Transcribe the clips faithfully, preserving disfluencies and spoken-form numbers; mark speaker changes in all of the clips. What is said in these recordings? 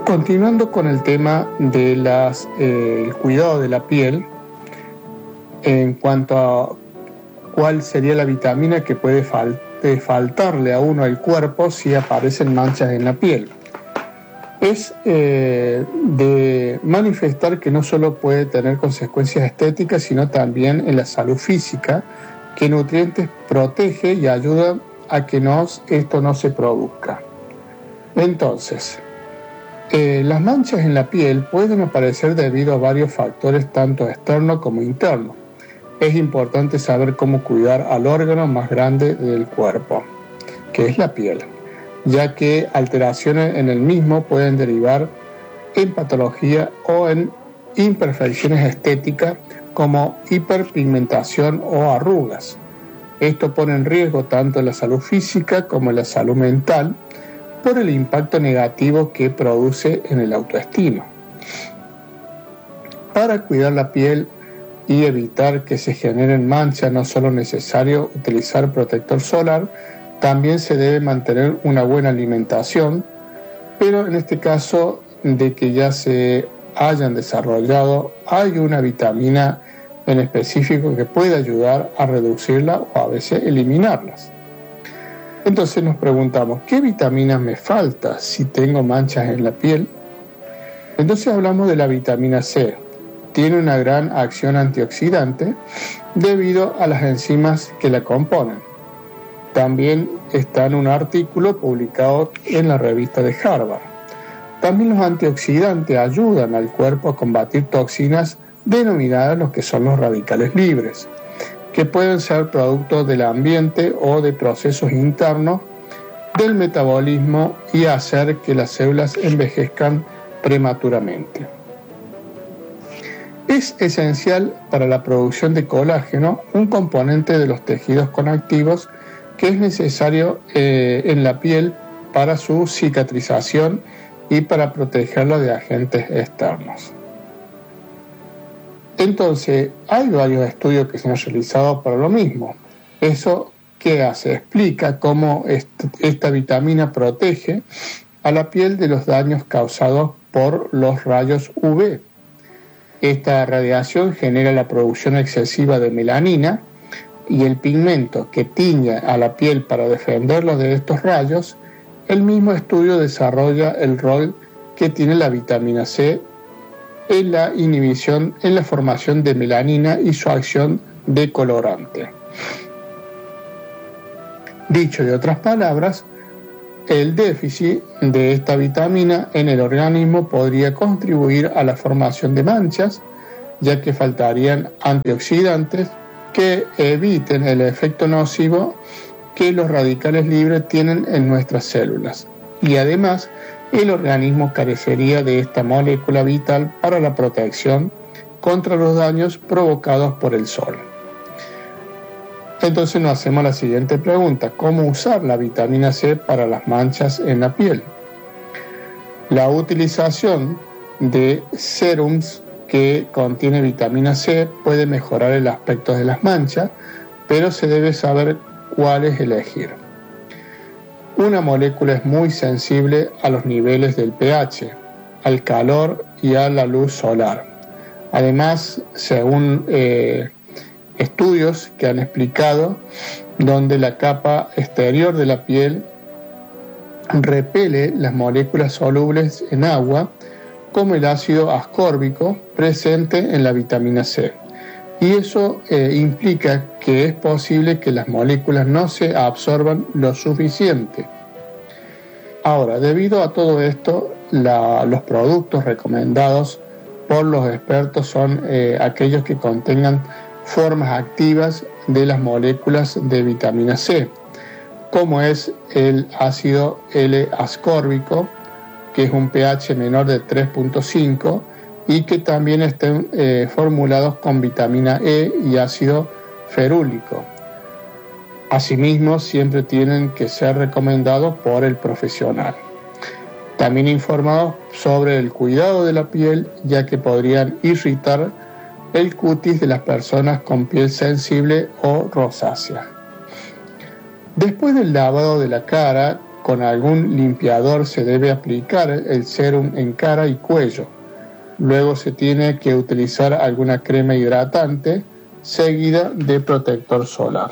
Speaker 1: Continuando con el tema del eh, cuidado de la piel, en cuanto a cuál sería la vitamina que puede fal- faltarle a uno al cuerpo si aparecen manchas en la piel, es eh, de manifestar que no solo puede tener consecuencias estéticas, sino también en la salud física, que nutrientes protege y ayuda a que nos, esto no se produzca. Entonces, Eh, las manchas en la piel pueden aparecer debido a varios factores, tanto externos como internos. Es importante saber cómo cuidar al órgano más grande del cuerpo, que es la piel, ya que alteraciones en el mismo pueden derivar en patología o en imperfecciones estéticas como hiperpigmentación o arrugas. Esto pone en riesgo tanto la salud física como la salud mental, por el impacto negativo que produce en el autoestima. Para cuidar la piel y evitar que se generen manchas, no solo es necesario utilizar protector solar, también se debe mantener una buena alimentación, pero en este caso de que ya se hayan desarrollado, hay una vitamina en específico que puede ayudar a reducirla o a veces eliminarlas. Entonces nos preguntamos, ¿qué vitaminas me falta si tengo manchas en la piel? Entonces hablamos de la vitamina C. Tiene una gran acción antioxidante debido a las enzimas que la componen. También está en un artículo publicado en la revista de Harvard. También los antioxidantes ayudan al cuerpo a combatir toxinas denominadas los que son los radicales libres, que pueden ser producto del ambiente o de procesos internos del metabolismo y hacer que las células envejezcan prematuramente. Es esencial para la producción de colágeno, un componente de los tejidos conectivos que es necesario eh, en la piel para su cicatrización y para protegerla de agentes externos. Entonces, hay varios estudios que se han realizado para lo mismo. ¿Eso qué hace? Explica cómo est- esta vitamina protege a la piel de los daños causados por los rayos U V. Esta radiación genera la producción excesiva de melanina y el pigmento que tiñe a la piel para defenderla de estos rayos. El mismo estudio desarrolla el rol que tiene la vitamina C en la inhibición en la formación de melanina y su acción decolorante. Dicho de otras palabras, el déficit de esta vitamina en el organismo podría contribuir a la formación de manchas, ya que faltarían antioxidantes que eviten el efecto nocivo que los radicales libres tienen en nuestras células. Y además, el organismo carecería de esta molécula vital para la protección contra los daños provocados por el sol. Entonces nos hacemos la siguiente pregunta: ¿cómo usar la vitamina C para las manchas en la piel? La utilización de serums que contiene vitamina C puede mejorar el aspecto de las manchas, pero se debe saber cuáles elegir. Una molécula es muy sensible a los niveles del pH, al calor y a la luz solar. Además, según eh, estudios que han explicado, donde la capa exterior de la piel repele las moléculas solubles en agua, como el ácido ascórbico presente en la vitamina C. Y eso eh, implica que es posible que las moléculas no se absorban lo suficiente. Ahora, debido a todo esto, la, los productos recomendados por los expertos son eh, aquellos que contengan formas activas de las moléculas de vitamina C, como es el ácido L-ascórbico, que es un pH menor de tres punto cinco, y que también estén eh, formulados con vitamina E y ácido ferúlico. Asimismo, siempre tienen que ser recomendados por el profesional. También informados sobre el cuidado de la piel, ya que podrían irritar el cutis de las personas con piel sensible o rosácea. Después del lavado de la cara con algún limpiador se debe aplicar el sérum en cara y cuello. Luego se tiene que utilizar alguna crema hidratante seguida de protector solar.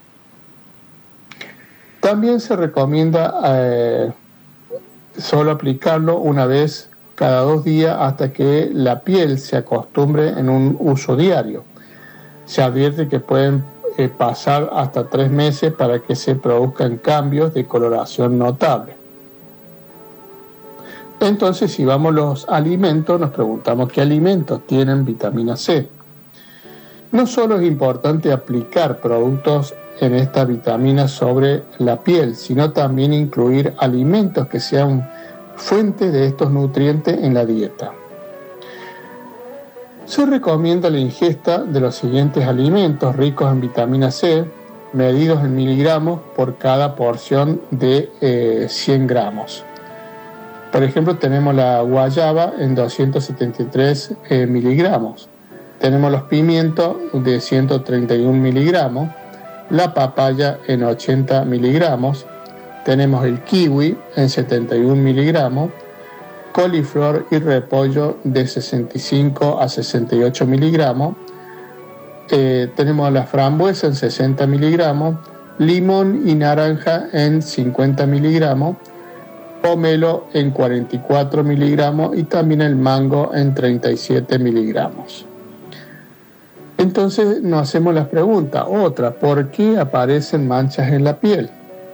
Speaker 1: También se recomienda eh, solo aplicarlo una vez cada dos días hasta que la piel se acostumbre en un uso diario. Se advierte que pueden eh, pasar hasta tres meses para que se produzcan cambios de coloración notable. Entonces, si vamos a los alimentos, nos preguntamos qué alimentos tienen vitamina C. No solo es importante aplicar productos en esta vitamina sobre la piel, sino también incluir alimentos que sean fuente de estos nutrientes en la dieta. Se recomienda la ingesta de los siguientes alimentos ricos en vitamina C, medidos en miligramos por cada porción de eh, cien gramos. Por ejemplo, tenemos la guayaba en doscientos setenta y tres eh, miligramos. Tenemos los pimientos de ciento treinta y un miligramos, la papaya en ochenta miligramos, tenemos el kiwi en setenta y un miligramos, coliflor y repollo de sesenta y cinco a sesenta y ocho miligramos, eh, tenemos la frambuesa en sesenta miligramos, limón y naranja en cincuenta miligramos, pomelo en cuarenta y cuatro miligramos y también el mango en treinta y siete miligramos. Entonces nos hacemos la pregunta, otra, ¿por qué aparecen manchas en la piel?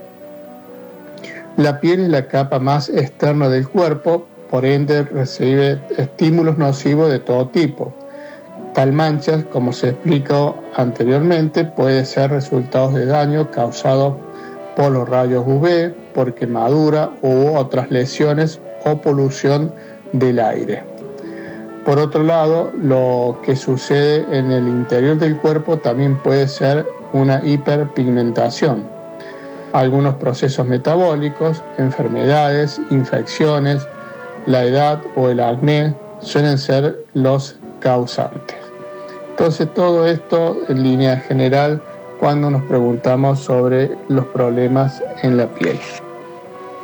Speaker 1: La piel es la capa más externa del cuerpo, por ende recibe estímulos nocivos de todo tipo. Tal mancha, como se explicó anteriormente, puede ser resultado de daño causado por los rayos U V, por quemadura u otras lesiones o polución del aire. Por otro lado, lo que sucede en el interior del cuerpo también puede ser una hiperpigmentación. Algunos procesos metabólicos, enfermedades, infecciones, la edad o el acné suelen ser los causantes. Entonces, todo esto en línea general cuando nos preguntamos sobre los problemas en la piel.